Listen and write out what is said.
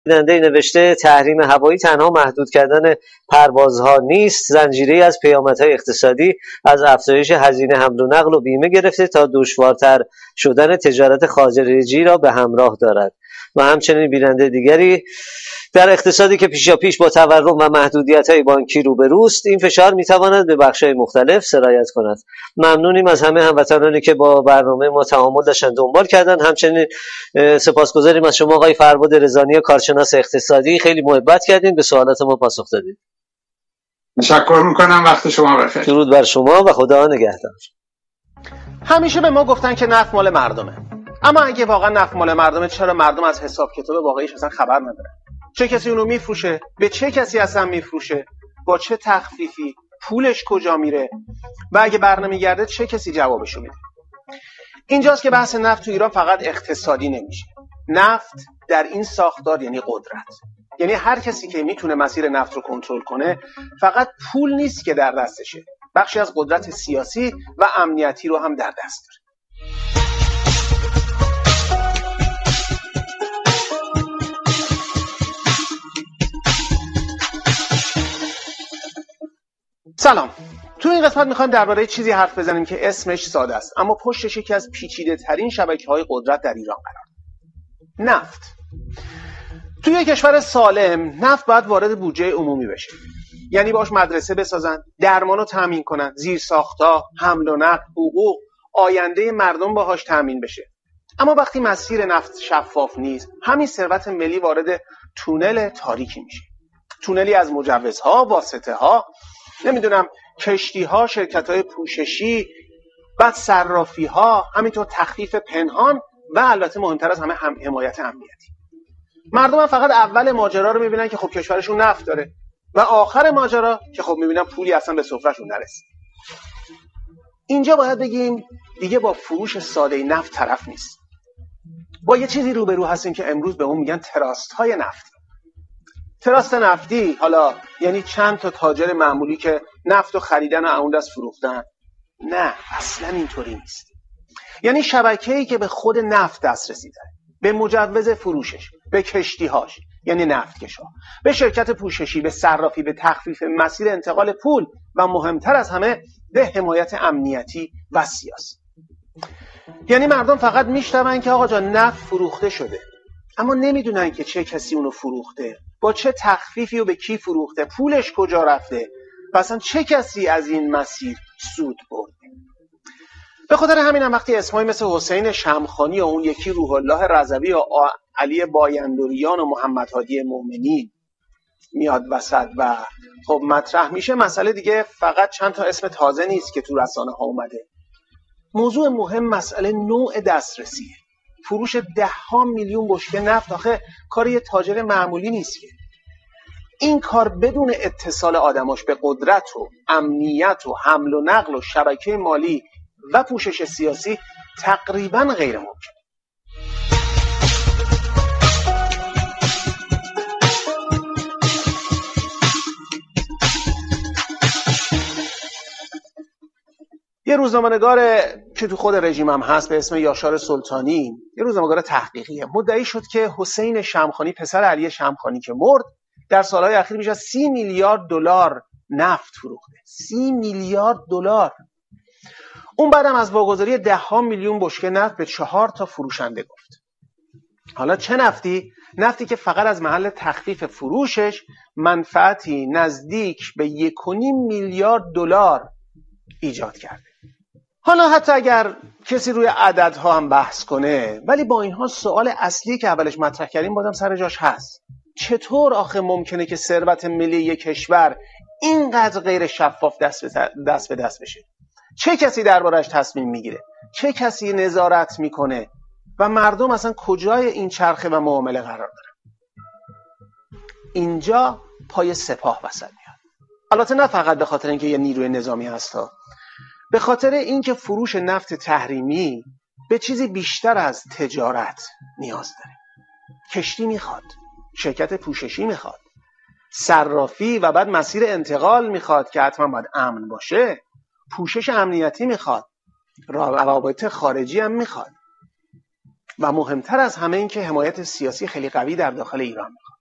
بیننده نوشته تحریم هوایی تنها محدود کردن پروازها نیست، زنجیره‌ای از پیامدهای اقتصادی از افزایش هزینه حمل و نقل و بیمه گرفته تا دشوارتر شدن تجارت خارجی را به همراه دارد. و همچنین بیننده دیگری در اقتصادی که پیشاپیش با تورم و محدودیت‌های بانکی روبروست، این فشار می‌تواند به بخش‌های مختلف سرایت کند. ممنونیم از همه هموطنانی که با برنامه ما تعامل داشتن دنبال کردن. همچنین سپاسگزاریم از شما آقای فرباد رضانی کارشناس اقتصادی، خیلی محبت کردین، به سوالات ما پاسخ دادید. تشکر میکنم، وقت شما بخیر. درود بر شما و خدا نگهدار. همیشه به ما گفتن که نفت مال مردمه، اما اگه واقعا نفت مال مردمه، چرا مردم از حساب کتاب واقعیش اصلا خبر ندارن؟ چه کسی اونو میفروشه؟ به چه کسی اصلا میفروشه؟ با چه تخفیفی؟ پولش کجا میره؟ و اگه برنمیگرده چه کسی جوابشو میده؟ اینجاست که بحث نفت تو ایران فقط اقتصادی نمیشه. نفت در این ساختار یعنی قدرت. یعنی هر کسی که میتونه مسیر نفت رو کنترل کنه، فقط پول نیست که در دستشه، بخشی از قدرت سیاسی و امنیتی رو هم در دست داره. سلام. تو این قسمت میخوایم درباره چیزی حرف بزنیم که اسمش ساده است، اما پشتش یکی از پیچیده ترین شبکه‌های قدرت در ایران قرار داره. نفت. توی یک کشور سالم نفت باید وارد بودجه عمومی بشه. یعنی باش مدرسه بسازن، درمانو تامین کنن، زیرساخت‌ها، حمل و نقل، حقوق، آینده مردم باهاش تامین بشه. اما وقتی مسیر نفت شفاف نیست، همین ثروت ملی وارد تونل تاریکی میشه. تونلی از مجوزها، واسطه‌ها، نمیدونم کشتی‌ها، شرکت‌های پوششی، بعد صرافی‌ها، همینطور تخفیف پنهان و البته مهمتر از همه حمایت امنیتی. مردم هم فقط اول ماجرا رو میبینن که خب کشورشون نفت داره و آخر ماجرا که خب میبینن پولی اصلا به سفرهشون نرسید. اینجا باید بگیم دیگه با فروش ساده نفت طرف نیست. با یه چیزی روبرو هستیم که امروز به اون میگن تراست‌های نفت. تراست نفتی حالا یعنی چند تا تاجر معمولی که نفت رو خریدن و اون دست فروختن؟ نه، اصلا اینطوری نیست. یعنی شبکه‌ای که به خود نفت دسترسی داره، به مجوز فروشش، به کشتی‌هاش یعنی نفتکشا، به شرکت پوششی، به صرافی، به تخفیف مسیر انتقال پول و مهمتر از همه به حمایت امنیتی و سیاسی. یعنی مردم فقط میشنون که آقا جان نفت فروخته شده، اما نمیدونن که چه کسی اونو فروخته، با چه تخفیفی و به کی فروخته، پولش کجا رفته و اصلا چه کسی از این مسیر سود برده. به خاطر همین هم وقتی اسمایی مثل حسین شمخانی و اون یکی روح الله رضوی و علی بایندریان و محمد هادی مومنی میاد وسط و خب مطرح میشه، مسئله دیگه فقط چند تا اسم تازه نیست که تو رسانه ها اومده. موضوع مهم مسئله نوع دسترسیه. فروش 10 میلیون بشکه نفت آخه کار یه تاجر معمولی نیست که. این کار بدون اتصال آدماش به قدرت و امنیت و حمل و نقل و شبکه مالی و پوشش سیاسی تقریبا غیر ممکن. یه روزنامه‌نگار که تو خود رژیم هم هست به اسم یاشار سلطانی، یه روزنامه‌نگار تحقیقیه، مدعی شد که حسین شمخانی پسر علی شمخانی که مرد در سالهای اخیر بیش از 30 میلیارد دلار نفت فروخته. 30 میلیارد دلار. اون بعدم از واگذاری 10 میلیون بشکه نفت به 4 تا فروشنده گفت. حالا چه نفتی؟ نفتی که فقط از محل تخفیف فروشش منفعتی نزدیک به 1.5 میلیارد دلار ایجاد کرده. حالا حتی اگر کسی روی عددها هم بحث کنه، ولی با اینها سوال اصلی که اولش مطرح کردیم بازم سر جاش هست. چطور آخه ممکنه که ثروت ملی یک کشور اینقدر غیر شفاف دست به دست بشه؟ چه کسی دربارش تصمیم میگیره؟ چه کسی نظارت میکنه؟ و مردم اصلا کجای این چرخه و معامله قرار دارن؟ اینجا پای سپاه وسط میاد. البته نه فقط به خاطر اینکه یه نیروی نظامی هستا، به خاطر اینکه فروش نفت تحریمی به چیزی بیشتر از تجارت نیاز داره. کشتی میخواد، شرکت پوششی میخواد، صرافی و بعد مسیر انتقال میخواد که حتما باید امن باشه، پوشش امنیتی میخواد، روابط خارجی هم میخواد. و مهمتر از همه این که حمایت سیاسی خیلی قوی در داخل ایران میخواد.